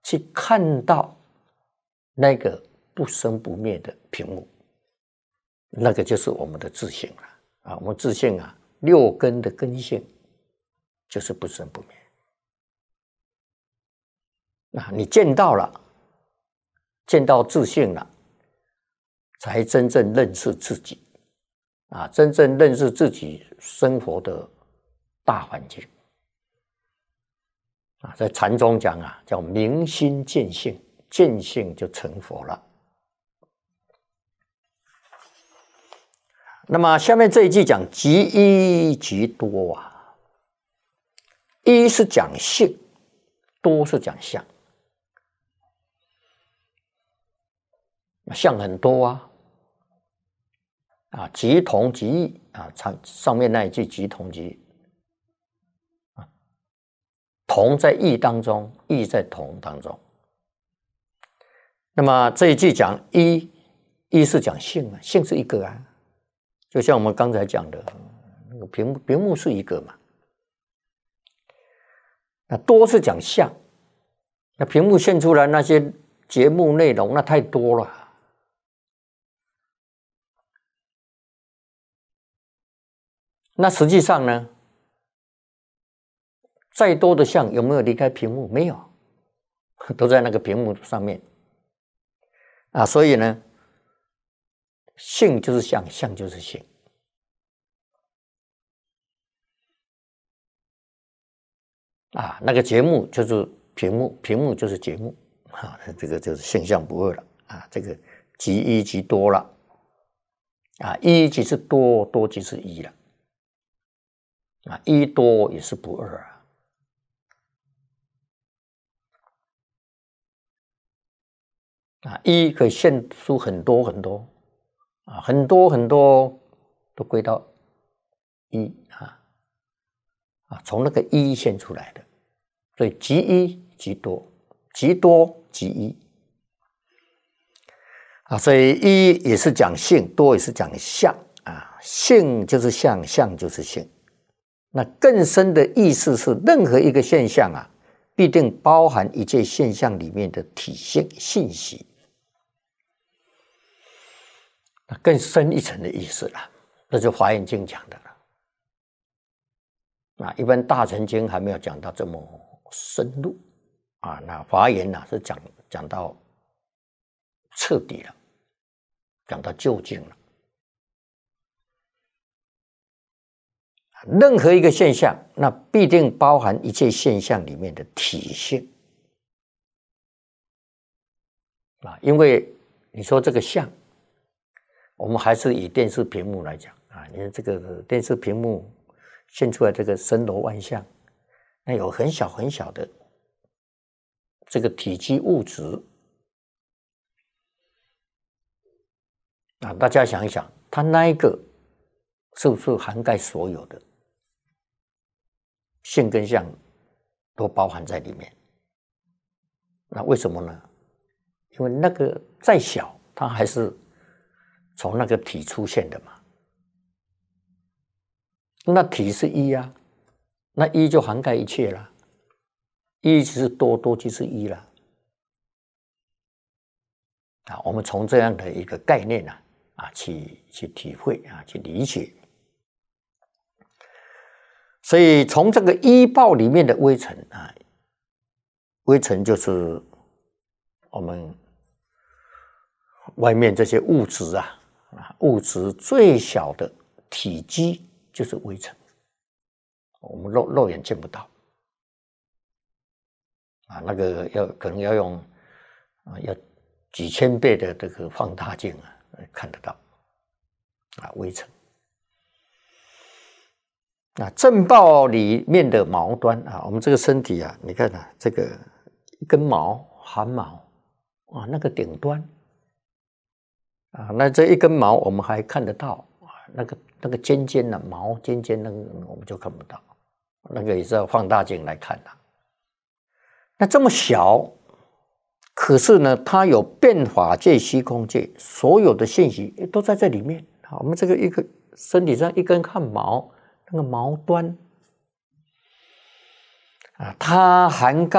去看到那个不生不灭的屏幕，那个就是我们的自性了啊！我们自性啊，6根的根性就是不生不灭。那你见到了，见到自性了，才真正认识自己啊！真正认识自己生活的大环境啊！在禅中讲啊，叫明心见性，见性就成佛了。那么下面这一句讲即一即多啊，一是讲性，多是讲相。相很多啊，即同即异啊，上面那一句即同即异啊，同在异当中，异在同当中。那么这一句讲一是讲性啊，性是一个啊，就像我们刚才讲的那个屏幕是一个嘛。那多是讲相，那屏幕现出来那些节目内容那太多了。那实际上呢，再多的相有没有离开屏幕？没有，都在那个屏幕上面啊。所以呢，性就是相，相就是性啊。那个节目就是屏幕，屏幕就是节目啊。这个就是性相不二了啊。这个即一即多了啊，一即是多，多即是一了。啊，一多也是不二啊！一可以现出很多很多啊，很多很多都归到一啊，从那个一现出来的，所以即一即多，即多即一啊，所以一也是讲性，多也是讲相啊，性就是相，相就是性。那更深的意思是，任何一个现象啊，必定包含一切现象里面的体现信息。那更深一层的意思了，这就《华严经》讲的了。啊，一般大乘经还没有讲到这么深入啊。那华严呢是讲到彻底了，讲到究竟了。任何一个现象，那必定包含一切现象里面的体性啊。因为你说这个相，我们还是以电视屏幕来讲啊。你看这个电视屏幕现出来这个森罗万象，那有很小很小的这个体积物质啊。大家想一想，它那一个是不是涵盖所有的？性跟相都包含在里面，那为什么呢？因为那个再小，它还是从那个体出现的嘛。那体是一啊，那一就涵盖一切了，一即是多，多即是一了啊。我们从这样的一个概念去体会啊，去理解。所以从这个一报里面的微尘啊，微尘就是我们外面这些物质物质最小的体积就是微尘，我们肉眼见不到啊，那个可能要用要几千倍的这个放大镜看得到微尘。正报里面的毛端我们这个身体你看这个一根毛汗毛那个顶端那这一根毛我们还看得到那个尖尖的毛尖尖那个我们就看不到，那个也是要放大镜来看的。那这么小，可是呢，它有变法界、虚空界，所有的信息都在这里面。我们这个一个身体上一根汗毛。那个毛端它涵盖